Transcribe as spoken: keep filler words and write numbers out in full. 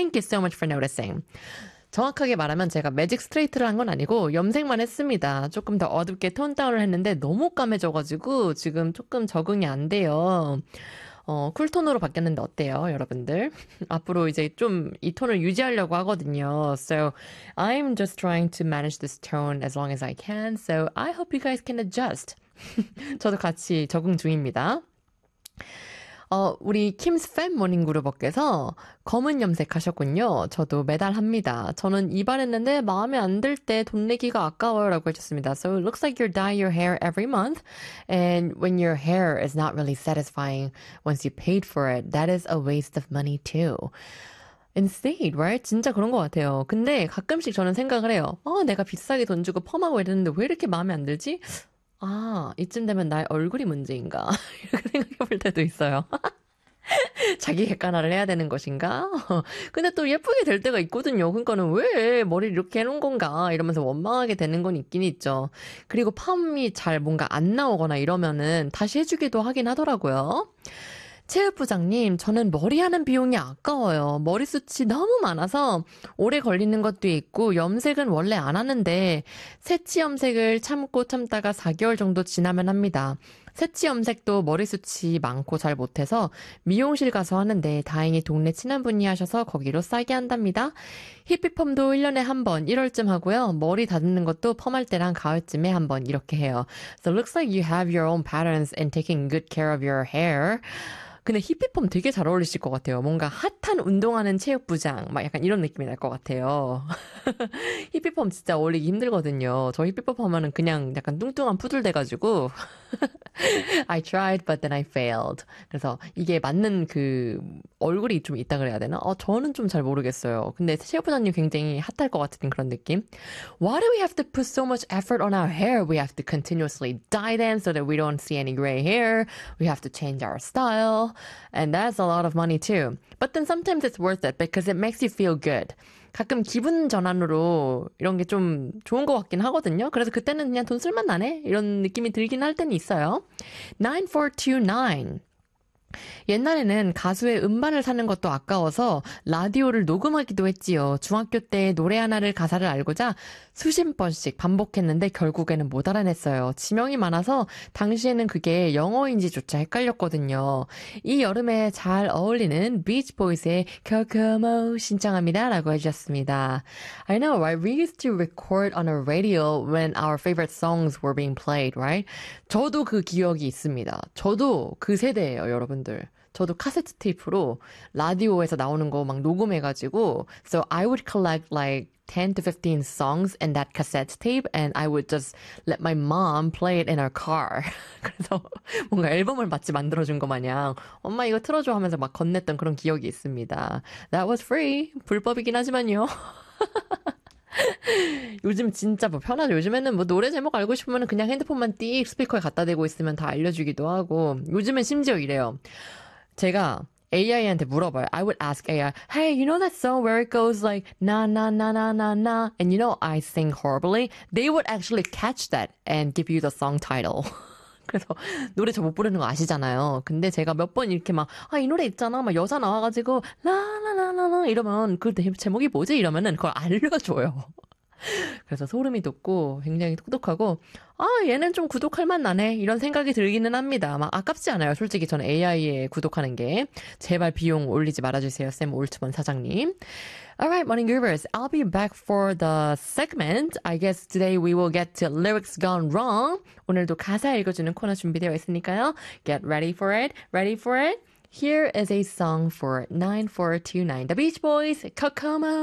Thank you so much for noticing. 정확하게 말하면 제가 매직 스트레이트를 한 건 아니고 염색만 했습니다. 조금 더 어둡게 톤 다운을 했는데 너무 까매져가지고 지금 조금 적응이 안 돼요. 어, 쿨톤으로 바뀌었는데 어때요, 여러분들? 앞으로 이제 좀 이 톤을 유지하려고 하거든요. So I'm just trying to manage this tone as long as I can. So I hope you guys can adjust. 저도 같이 적응 중입니다. 어, 우리 킴스 팬 모닝그룹업께서 검은 염색하셨군요. 저도 매달 합니다. 저는 이발했는데 마음에 안 들 때 돈 내기가 아까워요 라고 해줬습니다. So it looks like you dye your hair every month and when your hair is not really satisfying once you paid for it, that is a waste of money too. Instead, right? 진짜 그런 것 같아요. 근데 가끔씩 저는 생각을 해요. 어, 내가 비싸게 돈 주고 펌하고 이랬는데 왜 이렇게 마음에 안 들지? 아, 이쯤 되면 나의 얼굴이 문제인가? 이렇게 생각해 볼 때도 있어요. 자기 객관화를 해야 되는 것인가? 근데 또 예쁘게 될 때가 있거든요. 그러니까는 왜 머리를 이렇게 해놓은 건가? 이러면서 원망하게 되는 건 있긴 있죠. 그리고 펌이 잘 뭔가 안 나오거나 이러면은 다시 해주기도 하긴 하더라고요. 체육부장님, 저는 머리하는 비용이 아까워요. 머리숱이 너무 많아서 오래 걸리는 것도 있고 염색은 원래 안 하는데 새치 염색을 참고 참다가 사 개월 정도 지나면 합니다. 새치 염색도 머리숱이 많고 잘 못해서 미용실 가서 하는데 다행히 동네 친한 분이 하셔서 거기로 싸게 한답니다. 히피펌도 일 년에 한 번, 일월쯤 하고요. 머리 다듬는 것도 펌할 때랑 가을쯤에 한 번 이렇게 해요. So it looks like you have your own patterns in taking good care of your hair. 근데 히피펌 되게 잘 어울리실 것 같아요. 뭔가 핫한 운동하는 체육부장 막 약간 이런 느낌이 날 것 같아요. 히피펌 진짜 어울리기 힘들거든요. 저 히피펌 하면은 그냥 약간 뚱뚱한 푸들 돼가지고 I tried but then I failed. 그래서 이게 맞는 그 얼굴이 좀 있다 그래야 되나? 어, 저는 좀 잘 모르겠어요. 근데 체육부장님 굉장히 핫할 것 같은 그런 느낌. Why do we have to put so much effort on our hair? We have to continuously dye them so that we don't see any gray hair. We have to change our style. And that's a lot of money too. But then sometimes it's worth it because it makes you feel good. 가끔 기분 전환으로 이런 게 좀 좋은 것 같긴 하거든요. 그래서 그때는 그냥 돈 쓸만 나네? 이런 느낌이 들긴 할 때는 있어요. nine four two nine. 옛날에는 가수의 음반을 사는 것도 아까워서 라디오를 녹음하기도 했지요. 중학교 때 노래 하나를 가사를 알고자 수십 번씩 반복했는데 결국에는 못 알아냈어요. 지명이 많아서 당시에는 그게 영어인지조차 헷갈렸거든요. 이 여름에 잘 어울리는 비치 보이스의 Kokomo 신청합니다 라고 해주셨습니다. I know, right? We used to record on a radio when our favorite songs were being played, right? 저도 그 기억이 있습니다. 저도 그 세대예요, 여러분. 저도 카세트 테이프로 라디오에서 나오는 거 막 녹음해가지고 so I would collect like ten to fifteen songs in that cassette tape and I would just let my mom play it in her car. 그래서 뭔가 앨범을 마치 만들어준 거 마냥 엄마 이거 틀어줘 하면서 막 건넸던 그런 기억이 있습니다. That was free. 불법이긴 하지만요. 요즘 진짜 뭐 편하죠. 요즘에는 뭐 노래 제목 알고 싶으면 그냥 핸드폰만 띡 스피커에 갖다 대고 있으면 다 알려주기도 하고 요즘엔 심지어 이래요. 제가 에이아이한테 물어봐요. I would ask 에이아이, hey, you know that song where it goes like na na na na na na and you know I sing horribly? They would actually catch that and give you the song title. 그래서 노래 저 못 부르는 거 아시잖아요. 근데 제가 몇 번 이렇게 막, 아, 이 노래 있잖아. 막 여자 나와가지고, 라라라라라 이러면 그 제목이 뭐지? 이러면은 그걸 알려줘요. 그래서 소름이 돋고 굉장히 똑똑하고, 아, 얘는 좀 구독할 맛 나네. 이런 생각이 들기는 합니다. 막 아깝지 않아요. 솔직히 저는 에이아이에 구독하는 게. 제발 비용 올리지 말아주세요. 샘 올트먼 사장님. Alright, morning groovers. I'll be back for the segment. I guess today we will get to lyrics gone wrong. 오늘도 가사 읽어주는 코너 준비되어 있으니까요. Get ready for it. Ready for it? Here is a song for nine four two nine. The Beach Boys, Kokomo.